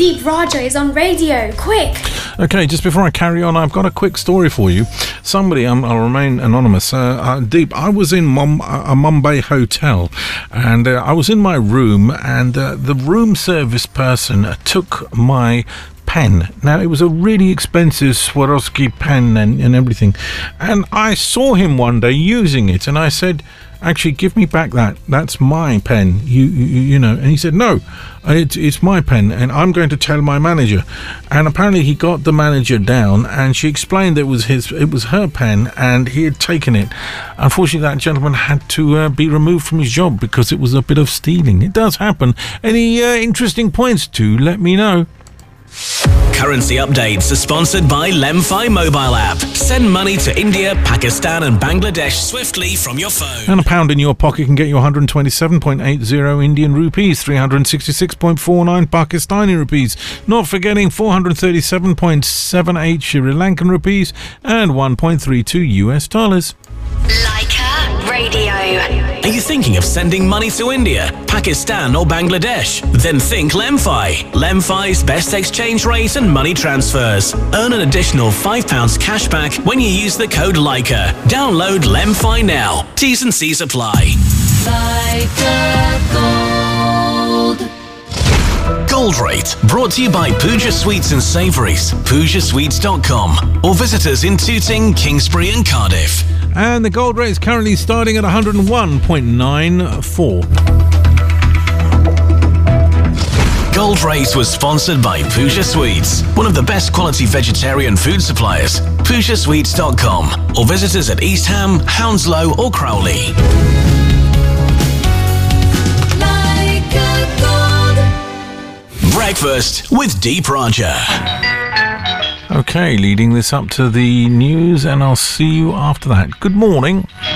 Deep Raja is on radio. Quick! Okay, just before I carry on, I've got a quick story for you. Somebody, I'll remain anonymous. Deep, I was in a Mumbai hotel, and I was in my room, and the room service person took my pen. Now, it was a really expensive Swarovski pen and everything, and I saw him one day using it, and I said, actually, give me back that's my pen, you know. And he said, no, it's my pen, and I'm going to tell my manager. And apparently he got the manager down, and she explained it was her pen, and he had taken it. Unfortunately, that gentleman had to be removed from his job because it was a bit of stealing. It does happen. Any interesting points to let me know. Currency updates are sponsored by Lemfi mobile app. Send money to India, Pakistan and Bangladesh swiftly from your phone. And a pound in your pocket can get you 127.80 Indian rupees, 366.49 Pakistani rupees, not forgetting 437.78 Sri Lankan rupees and 1.32 US dollars. Leica Radio. Are you thinking of sending money to India, Pakistan or Bangladesh? Then think Lemfi. Lemfi's best exchange rate and money transfers. Earn an additional £5 cash back when you use the code Leica. Download Lemfi now. T's and C's apply. Leica Gold. Gold Rate, brought to you by Pooja Sweets and Savouries, PoojaSweets.com, or visit us in Tooting, Kingsbury and Cardiff. And the gold rate is currently starting at 101.94. Gold Rate was sponsored by Pooja Sweets, one of the best quality vegetarian food suppliers. PoojaSweets.com, or visit us at East Ham, Hounslow or Crowley. Breakfast with Deep Raja. Okay, leading this up to the news, and I'll see you after that. Good morning.